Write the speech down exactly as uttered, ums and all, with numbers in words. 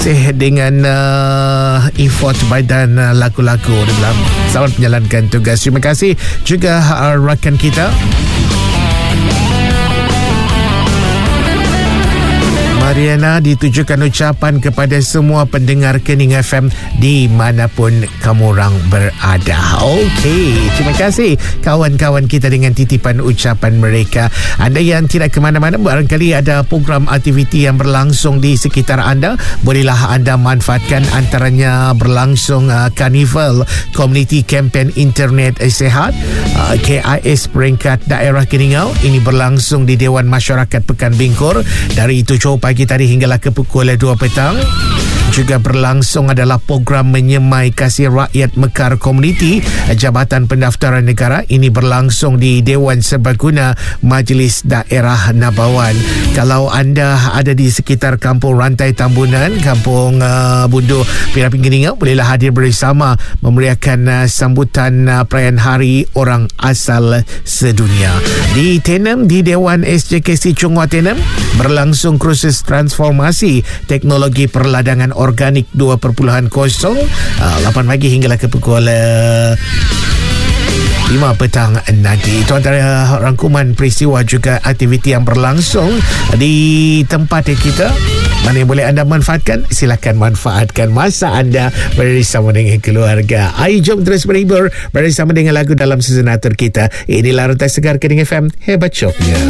dengan uh, effort badan uh, laku-laku dalam selamat menjalankan tugas. Terima kasih juga uh, rakan kita Mariana, ditujukan ucapan kepada semua pendengar Kening F M dimanapun kamu orang berada. Okey, terima kasih kawan-kawan kita dengan titipan ucapan mereka. Anda yang tidak ke mana-mana, barangkali ada program aktiviti yang berlangsung di sekitar anda, bolehlah anda manfaatkan. Antaranya berlangsung uh, Karnival Community Campaign Internet Sihat uh, K I S peringkat daerah Keningau. Ini berlangsung di Dewan Masyarakat Pekan Bingkur dari tujuh pagi tadi hinggalah ke pukul dua petang. Juga berlangsung adalah program Menyemai Kasih Rakyat Mekar Komuniti Jabatan Pendaftaran Negara. Ini berlangsung di Dewan Serbaguna Majlis Daerah Nabawan. Kalau anda ada di sekitar Kampung Rantai Tambunan, Kampung uh, Bundu Piraping Keningau, bolehlah hadir bersama memeriahkan uh, sambutan uh, perayaan Hari Orang Asal Sedunia. Di Tenem, di Dewan S J K C Chunghwa Tenem, berlangsung kursus transformasi teknologi perladangan organik dua titik kosong uh, lapan pagi hinggalah ke pukul uh, lima petang nanti. Itu antara rangkuman peristiwa juga aktiviti yang berlangsung di tempat kita. Mana yang boleh anda manfaatkan, silakan manfaatkan masa anda bersama dengan keluarga. Ayo jom terus berhibur bersama dengan lagu dalam season atur kita. Inilah Rantai Segar Kening F M, hebat shopnya.